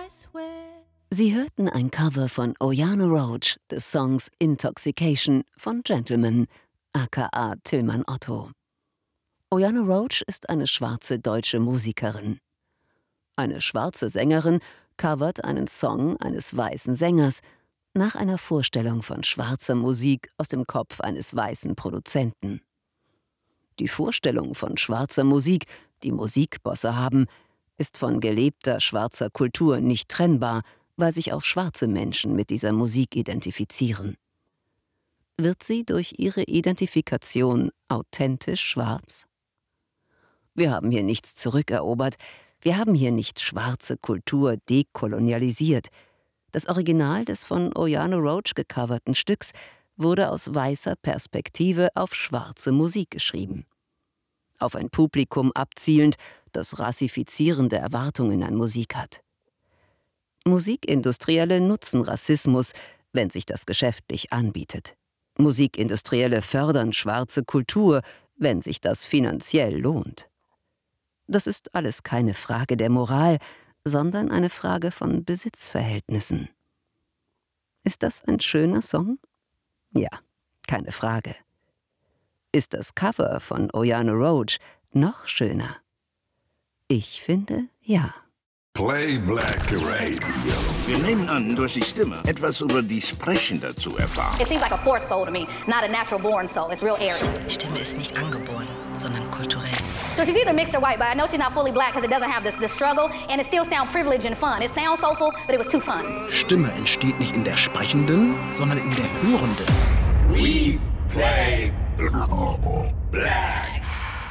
Sie hörten ein Cover von Oyana Roach des Songs Intoxication von Gentleman, aka Tillmann Otto. Oyana Roach ist eine schwarze deutsche Musikerin. Eine schwarze Sängerin covert einen Song eines weißen Sängers nach einer Vorstellung von schwarzer Musik aus dem Kopf eines weißen Produzenten. Die Vorstellung von schwarzer Musik, die Musikbosse haben, ist von gelebter schwarzer Kultur nicht trennbar, weil sich auch schwarze Menschen mit dieser Musik identifizieren. Wird sie durch ihre Identifikation authentisch schwarz? Wir haben hier nichts zurückerobert, wir haben hier nicht schwarze Kultur dekolonialisiert. Das Original des von Oyana Roach gecoverten Stücks wurde aus weißer Perspektive auf schwarze Musik geschrieben. Auf ein Publikum abzielend, das rassifizierende Erwartungen an Musik hat. Musikindustrielle nutzen Rassismus, wenn sich das geschäftlich anbietet. Musikindustrielle fördern schwarze Kultur, wenn sich das finanziell lohnt. Das ist alles keine Frage der Moral, sondern eine Frage von Besitzverhältnissen. Ist das ein schöner Song? Ja, keine Frage. Ist das Cover von Oyana Roach noch schöner? Ich finde, ja. Play Black Radio. Wir nehmen an, durch die Stimme etwas über die Sprechende zu erfahren. It seems like a fourth soul to me, not a natural born soul. It's real airy. Die Stimme ist nicht angeboren, sondern kulturell. So she's either mixed or white, but I know she's not fully black because it doesn't have this struggle and it still sounds privileged and fun. It sounds soulful, but it was too fun. Stimme entsteht nicht in der Sprechenden, sondern in der Hörenden. We play Black.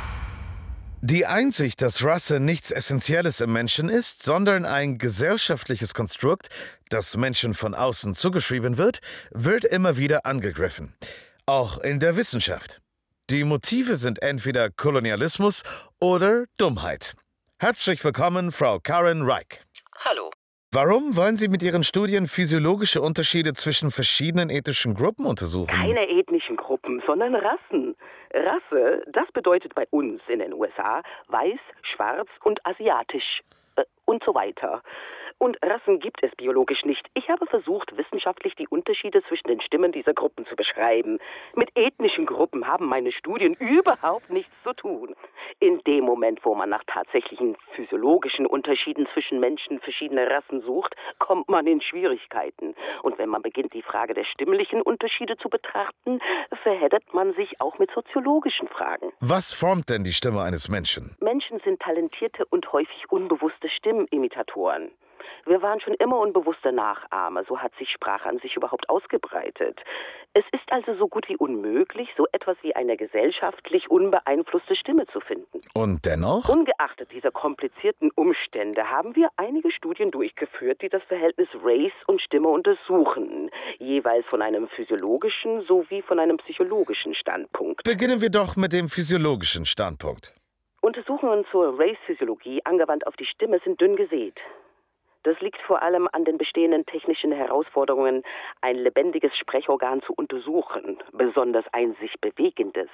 Die Einsicht, dass Rasse nichts Essentielles im Menschen ist, sondern ein gesellschaftliches Konstrukt, das Menschen von außen zugeschrieben wird immer wieder angegriffen. Auch in der Wissenschaft. Die Motive sind entweder Kolonialismus oder Dummheit. Herzlich willkommen, Frau Karen Reich. Hallo. Warum wollen Sie mit Ihren Studien physiologische Unterschiede zwischen verschiedenen ethnischen Gruppen untersuchen? Keine ethnischen Gruppen, sondern Rassen. Rasse, das bedeutet bei uns in den USA weiß, schwarz und asiatisch und so weiter. Und Rassen gibt es biologisch nicht. Ich habe versucht, wissenschaftlich die Unterschiede zwischen den Stimmen dieser Gruppen zu beschreiben. Mit ethnischen Gruppen haben meine Studien überhaupt nichts zu tun. In dem Moment, wo man nach tatsächlichen physiologischen Unterschieden zwischen Menschen verschiedener Rassen sucht, kommt man in Schwierigkeiten. Und wenn man beginnt, die Frage der stimmlichen Unterschiede zu betrachten, verheddert man sich auch mit soziologischen Fragen. Was formt denn die Stimme eines Menschen? Menschen sind talentierte und häufig unbewusste Stimmimitatoren. Wir waren schon immer unbewusste Nachahmer, so hat sich Sprache an sich überhaupt ausgebreitet. Es ist also so gut wie unmöglich, so etwas wie eine gesellschaftlich unbeeinflusste Stimme zu finden. Und dennoch? Ungeachtet dieser komplizierten Umstände haben wir einige Studien durchgeführt, die das Verhältnis Race und Stimme untersuchen, jeweils von einem physiologischen sowie von einem psychologischen Standpunkt. Beginnen wir doch mit dem physiologischen Standpunkt. Untersuchungen zur Race-Physiologie angewandt auf die Stimme sind dünn gesät. Das liegt vor allem an den bestehenden technischen Herausforderungen, ein lebendiges Sprechorgan zu untersuchen, besonders ein sich bewegendes.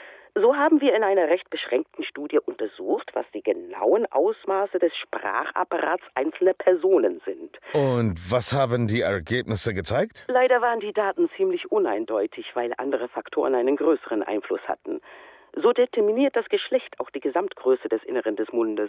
So haben wir in einer recht beschränkten Studie untersucht, was die genauen Ausmaße des Sprachapparats einzelner Personen sind. Und was haben die Ergebnisse gezeigt? Leider waren die Daten ziemlich uneindeutig, weil andere Faktoren einen größeren Einfluss hatten. So determiniert das Geschlecht auch die Gesamtgröße des Inneren des Mundes.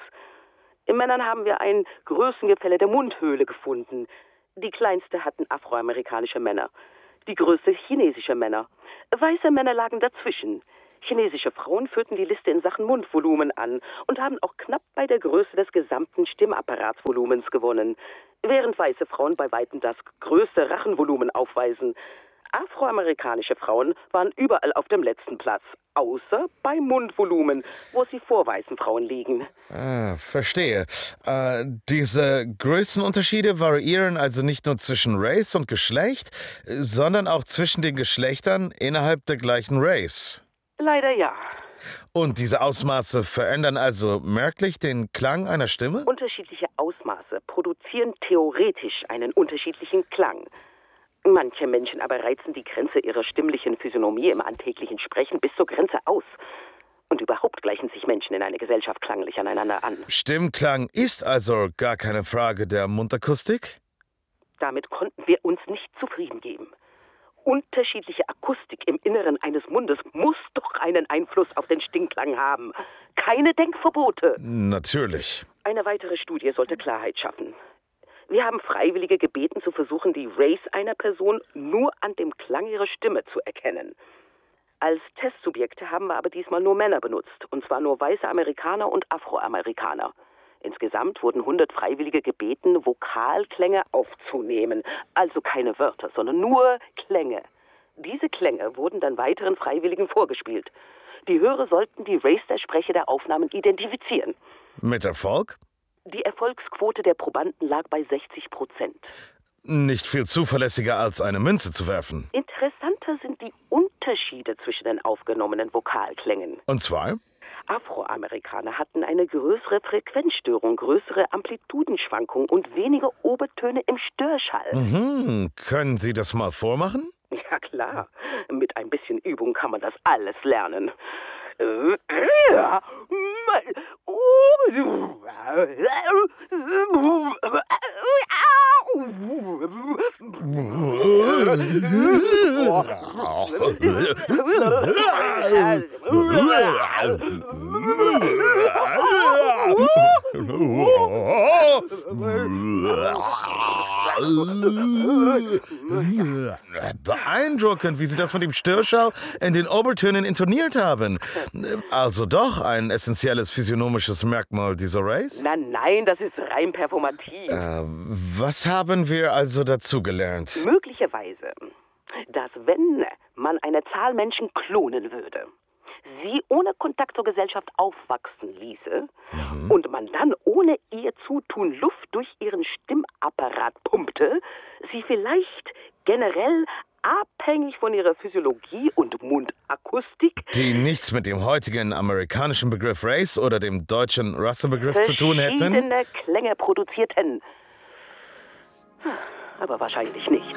In Männern haben wir ein Größengefälle der Mundhöhle gefunden. Die kleinste hatten afroamerikanische Männer, die größte chinesische Männer. Weiße Männer lagen dazwischen. Chinesische Frauen führten die Liste in Sachen Mundvolumen an und haben auch knapp bei der Größe des gesamten Stimmapparatsvolumens gewonnen, während weiße Frauen bei weitem das größte Rachenvolumen aufweisen. Afroamerikanische Frauen waren überall auf dem letzten Platz, außer bei Mundvolumen, wo sie vor weißen Frauen liegen. Verstehe. Diese Größenunterschiede variieren also nicht nur zwischen Race und Geschlecht, sondern auch zwischen den Geschlechtern innerhalb der gleichen Race. Leider ja. Und diese Ausmaße verändern also merklich den Klang einer Stimme? Unterschiedliche Ausmaße produzieren theoretisch einen unterschiedlichen Klang. Manche Menschen aber reizen die Grenze ihrer stimmlichen Physiognomie im alltäglichen Sprechen bis zur Grenze aus. Und überhaupt gleichen sich Menschen in einer Gesellschaft klanglich aneinander an. Stimmklang ist also gar keine Frage der Mundakustik? Damit konnten wir uns nicht zufrieden geben. Unterschiedliche Akustik im Inneren eines Mundes muss doch einen Einfluss auf den Stimmklang haben. Keine Denkverbote. Natürlich. Eine weitere Studie sollte Klarheit schaffen. Wir haben Freiwillige gebeten, zu versuchen, die Race einer Person nur an dem Klang ihrer Stimme zu erkennen. Als Testsubjekte haben wir aber diesmal nur Männer benutzt, und zwar nur weiße Amerikaner und Afroamerikaner. Insgesamt wurden 100 Freiwillige gebeten, Vokalklänge aufzunehmen. Also keine Wörter, sondern nur Klänge. Diese Klänge wurden dann weiteren Freiwilligen vorgespielt. Die Hörer sollten die Race der Sprecher der Aufnahmen identifizieren. Mit Erfolg? Die Erfolgsquote der Probanden lag bei 60%. Nicht viel zuverlässiger als eine Münze zu werfen. Interessanter sind die Unterschiede zwischen den aufgenommenen Vokalklängen. Und zwar? Afroamerikaner hatten eine größere Frequenzstörung, größere Amplitudenschwankung und weniger Obertöne im Störschall. Können Sie das mal vormachen? Ja klar, mit ein bisschen Übung kann man das alles lernen. Beeindruckend, wie Sie das mit dem Störschall in den Obertönen intoniert haben. Also doch ein essentielles physiognomisches Merkmal dieser Race? Nein, das ist rein performativ. Was haben wir also dazugelernt? Möglicherweise, dass wenn man eine Zahl Menschen klonen würde, sie ohne Kontakt zur Gesellschaft aufwachsen ließe und man dann ohne ihr Zutun Luft durch ihren Stimmapparat pumpte, sie vielleicht generell abhängig von ihrer Physiologie und Mundakustik, die nichts mit dem heutigen amerikanischen Begriff Race oder dem deutschen Rassebegriff zu tun hätten? Verschiedene Klänge produzierten. Aber wahrscheinlich nicht.